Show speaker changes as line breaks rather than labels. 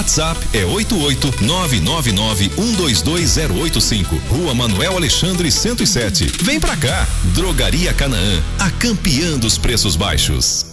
WhatsApp é 88999122085. Rua Manuel Alexandre 107. Vem pra cá. Drogaria Canaã, a campeã dos preços baixos.